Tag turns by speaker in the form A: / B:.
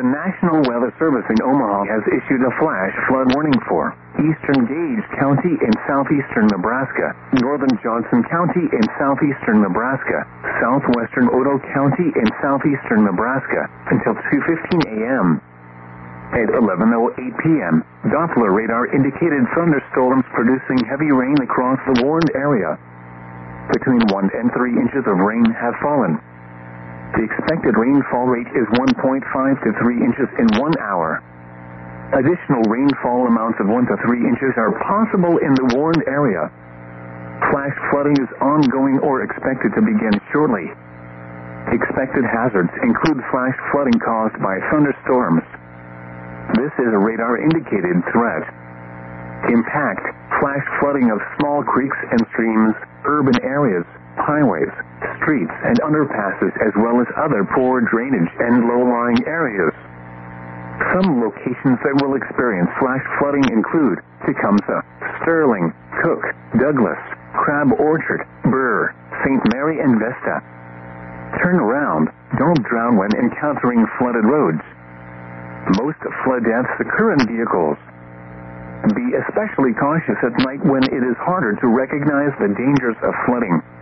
A: National Weather Service in Omaha has issued a flash flood warning for eastern Gage County in southeastern Nebraska, northern Johnson County in southeastern Nebraska, southwestern Otoe County in southeastern Nebraska, until 2:15 a.m. At 11:08 p.m., Doppler radar indicated thunderstorms producing heavy rain across the warned area. Between 1 and 3 inches of rain have fallen. The expected rainfall rate is 1.5 to 3 inches in 1 hour. Additional rainfall amounts of 1 to 3 inches are possible in the warned area. Flash flooding is ongoing or expected to begin shortly. Expected hazards include flash flooding caused by thunderstorms. This is a radar-indicated threat. Impact: flash flooding of small creeks and streams, urban areas, highways, streets, and underpasses, as well as other poor drainage and low-lying areas. Some locations that will experience flash flooding include Tecumseh, Sterling, Cook, Douglas, Crab Orchard, Burr, St. Mary, and Vesta. Turn around. Don't drown when encountering flooded roads. Most flood deaths occur in vehicles. Be especially cautious at night when it is harder to recognize the dangers of flooding.